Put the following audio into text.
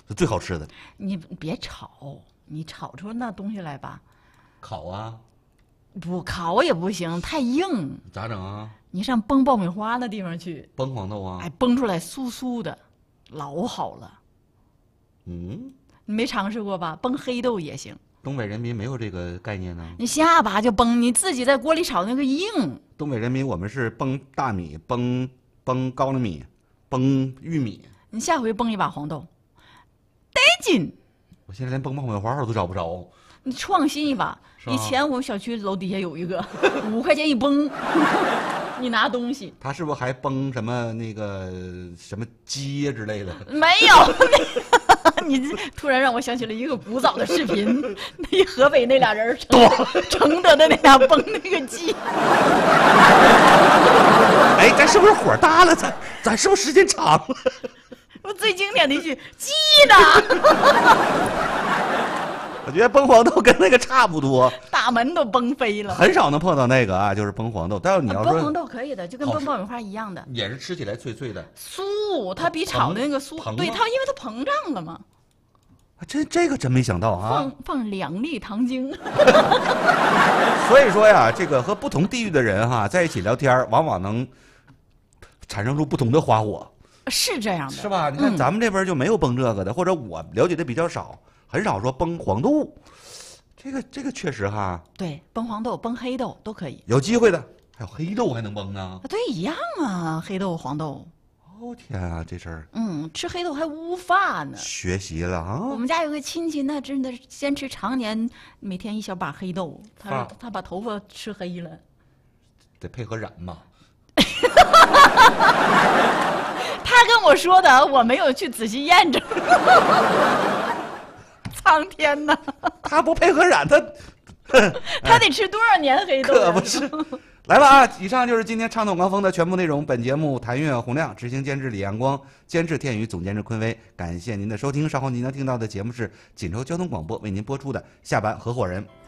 是最好吃的。 你别炒，你炒出那东西来吧。 烤啊？ 不烤也不行，太硬。 咋整啊？ 你上崩爆米花那地方去， 崩黄豆啊？ 哎，崩出来酥酥的，老好了。 嗯， 你没尝试过吧？崩黑豆也行。 东北人民没有这个概念呢。 你下巴就崩，你自己在锅里炒那个硬。 东北人民我们是崩大米，崩高粱米，崩玉米。 你下回崩一把黄豆，得劲。 我现在连崩爆米花都找不着。 你创新一把。以前我们小区楼底下有一个5块钱一崩，你拿东西。 他是不是还崩什么那个什么鸡呀之类的？ 没有，你突然让我想起了一个古早的视频，那河北那俩人承德的那俩崩那个鸡。 哎，咱是不是火大了？咱是不是时间长了？ 我最经典的一句鸡呢？ 我觉得崩黄豆跟那个差不多， 大门都崩飞了。 很少能碰到那个啊，就是崩黄豆。但是你要说崩黄豆可以的，就跟崩爆米花一样的， 也是吃起来脆脆的， 酥，它比炒的那个酥，对，它因为它膨胀了嘛。 这个真没想到啊！ 放2粒糖精。 所以说呀，这个和不同地域的人哈在一起聊天，往往能产生出不同的花火。 是这样的， 是吧？你看咱们这边就没有崩这个的，或者我了解的比较少。很少说崩黄豆，这个确实哈。对， 崩黄豆、崩黑豆都可以， 有机会的。还有黑豆还能崩呢？ 对，一样啊，黑豆、黄豆。 哦天啊，这事儿。 吃黑豆还乌发呢。 学习了啊！ 我们家有个亲戚，那真的坚持常年每天1小把黑豆，他把头发吃黑了。 得配合染嘛。 他跟我说的，我没有去仔细验证。苍天呐！ 他不配合染， 他得吃多少年黑豆？ 可不是。来吧啊！以上就是今天畅动高峰的全部内容。本节目谭悦、洪亮执行监制李阳光，监制天宇，总监制坤威。感谢您的收听。稍后您能听到的节目是锦州交通广播为您播出的《下班合伙人》。